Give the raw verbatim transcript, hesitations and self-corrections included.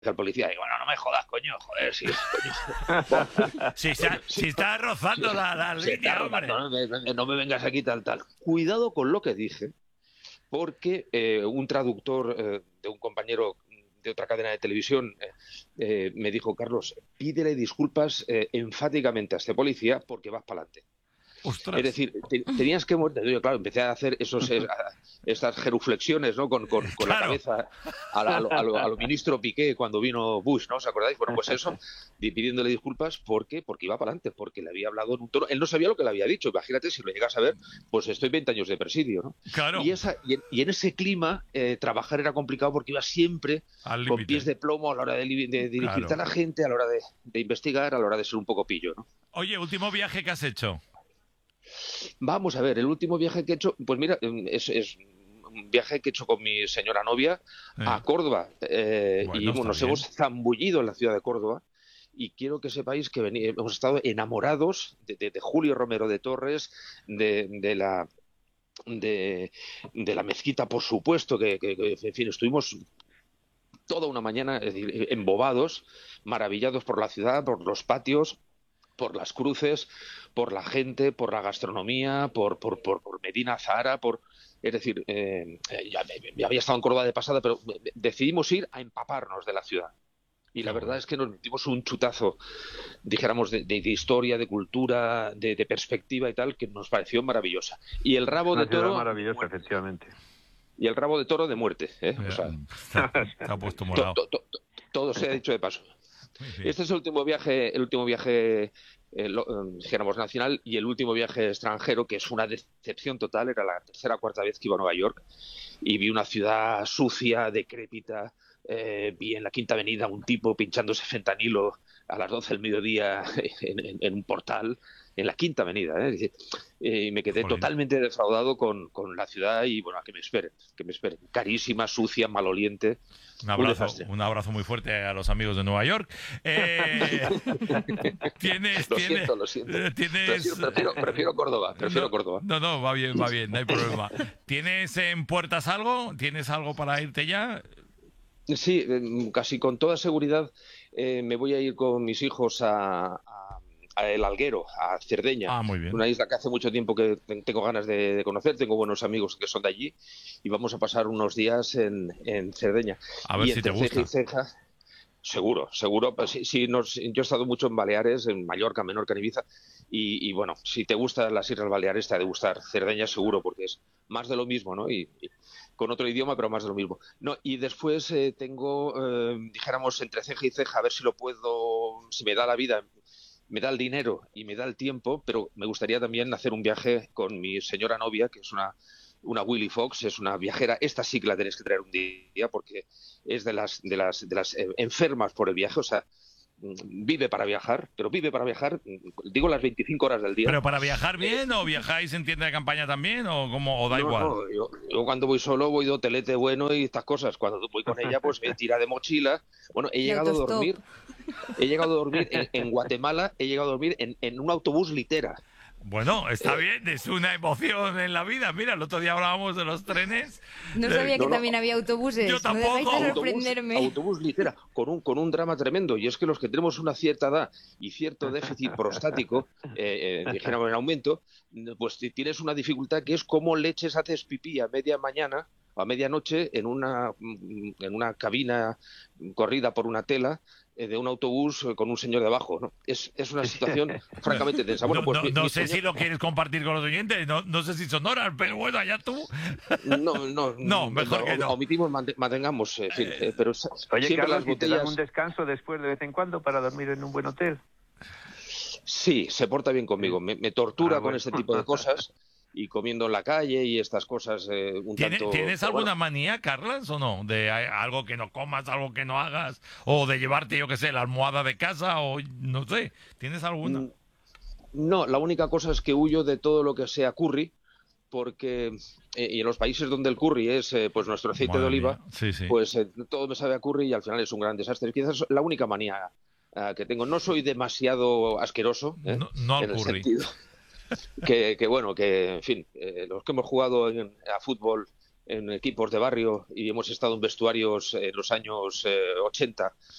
al policía, y bueno, no me jodas, coño, joder, sí, coño. si, está, si está rozando la, la línea, hombre. No, no, no me vengas aquí tal, tal. Cuidado con lo que dice, porque eh, un traductor eh, de un compañero de otra cadena de televisión eh, eh, me dijo, Carlos, pídele disculpas eh, enfáticamente a este policía porque vas para adelante. Ostras. Es decir, te, tenías que... Yo, claro, empecé a hacer esos, es, a, estas genuflexiones, ¿no? Con, con, con claro. la cabeza a, la, a, lo, a, lo, a lo ministro Piqué cuando vino Bush, ¿no? ¿Os acordáis? Bueno, pues eso, pidiéndole disculpas, ¿por qué? Porque iba para adelante, porque le había hablado en un tono... Él no sabía lo que le había dicho, imagínate, si lo llegas a ver, pues estoy veinte años de presidio, ¿no? Claro. Y, esa, y, en, y en ese clima, eh, trabajar era complicado porque iba siempre Al con límite. pies de plomo a la hora de, de dirigirte claro. a la gente, a la hora de, de investigar, a la hora de ser un poco pillo, ¿no? Oye, último viaje que has hecho. Vamos a ver, el último viaje que he hecho, pues mira, es, es un viaje que he hecho con mi señora novia eh. a Córdoba. Eh, bueno, y bueno, nos bien. hemos zambullido en la ciudad de Córdoba. Y quiero que sepáis que vení, hemos estado enamorados de, de, de Julio Romero de Torres, de, de la de, de la mezquita, por supuesto, que, que, que en fin, estuvimos toda una mañana, es decir, embobados, maravillados por la ciudad, por los patios, por las cruces, por la gente, por la gastronomía, por, por, por, por Medina Zahara, por... Es decir, eh, ya, ya había estado en Córdoba de pasada, pero decidimos ir a empaparnos de la ciudad. Y la verdad es que nos metimos un chutazo, dijéramos, de, de, de historia, de cultura, de, de perspectiva y tal, que nos pareció maravillosa. Y el rabo Una de toro... maravillosa, efectivamente. Y el rabo de toro de muerte, ¿eh? Ya, o sea, se ha puesto morado. To, to, to, todo se ha dicho de paso. Este es el último viaje, el último viaje, eh, lo, eh, dijéramos, nacional, y el último viaje extranjero, que es una decepción total. Era la tercera o cuarta vez que iba a Nueva York y vi una ciudad sucia, decrépita. Eh, vi en la Quinta Avenida un tipo pinchándose fentanilo a las doce del mediodía en, en, en un portal en la Quinta Avenida, ¿eh? Eh, y me quedé Jolín. totalmente defraudado con, con la ciudad y bueno, a que me esperen, que me esperen. Carísima, sucia, maloliente. Un abrazo, un, un abrazo muy fuerte a los amigos de Nueva York. Eh, tienes, lo tienes, siento, lo siento. Tienes, prefiero, prefiero Córdoba, prefiero no, Córdoba. No, no, va bien, va bien, no hay problema. ¿Tienes en puertas algo? ¿Tienes algo para irte ya? Sí, casi con toda seguridad eh, me voy a ir con mis hijos a, a, a El Alguero, a Cerdeña. Ah, muy bien. Una isla que hace mucho tiempo que tengo ganas de, de conocer, tengo buenos amigos que son de allí y vamos a pasar unos días en, en Cerdeña. A ver y si te gusta. Ceja y ceja, seguro, seguro. Pues, sí, sí, nos, yo he estado mucho en Baleares, en Mallorca, Menorca, en Ibiza. Y, y bueno, si te gustan las Islas Baleares, te ha de gustar Cerdeña seguro, porque es más de lo mismo, ¿no? Y, y con otro idioma, pero más de lo mismo. No, y después eh, tengo, eh, dijéramos, entre ceja y ceja, a ver si lo puedo, si me da la vida, me da el dinero y me da el tiempo, pero me gustaría también hacer un viaje con mi señora novia, que es una, una Willy Fox, es una viajera. Esta sí que la tenéis que traer un día, porque es de las, de las, de las eh, enfermas por el viaje, o sea, vive para viajar, pero vive para viajar, digo, las veinticinco horas del día. ¿Pero para viajar bien eh, o viajáis en tienda de campaña también o cómo, o da no, igual? No, yo, yo cuando voy solo voy de hotelete bueno y estas cosas. Cuando voy con ella, pues me tira de mochila. Bueno, he llegado a dormir, he llegado a dormir en, en Guatemala, he llegado a dormir en, en un autobús litera. Bueno, está bien, es una emoción en la vida. Mira, el otro día hablábamos de los trenes. No sabía eh, que no, también no, había autobuses. Yo tampoco. No dejáis de sorprenderme. Autobús, autobús litera, con un, con un drama tremendo. Y es que los que tenemos una cierta edad y cierto déficit prostático, eh, eh, dijéramos en aumento, pues tienes una dificultad que es cómo leches haces pipí a media mañana o a medianoche en una, en una cabina corrida por una tela de un autobús con un señor debajo, ¿no? Es, es una situación francamente tensa. Bueno, no pues no, mi, no mi sé señor... si lo quieres compartir con los oyentes, no, no sé si son horas, pero bueno, allá tú. No, no, no mejor no, que no. Omitimos, mantengamos, en fin, eh, pero Oye, siempre Carlos, las botellas... ¿te dan un descanso después de vez en cuando para dormir en un buen hotel? Sí, se porta bien conmigo, me, me tortura ah, bueno. con este tipo de cosas. Y comiendo en la calle y estas cosas eh, un ¿Tiene, tanto... ¿Tienes alguna bueno. manía, Carlas, o no? De algo que no comas, algo que no hagas, o de llevarte, yo qué sé, la almohada de casa, o no sé, ¿tienes alguna? No, la única cosa es que huyo de todo lo que sea curry, porque eh, y en los países donde el curry es eh, pues nuestro aceite Madre de oliva, sí, sí. pues eh, todo me sabe a curry y al final es un gran desastre. Quizás la única manía uh, que tengo. No soy demasiado asqueroso, ¿eh? no, no al en el curry. sentido... Que, que bueno, que en fin, eh, los que hemos jugado en, a fútbol en equipos de barrio y hemos estado en vestuarios en los años eh, ochenta